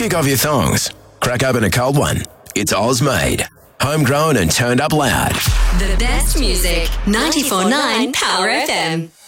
Kick off your thongs. Crack open a cold one. It's Oz made. Homegrown and turned up loud. The best music, 94.9 Power FM.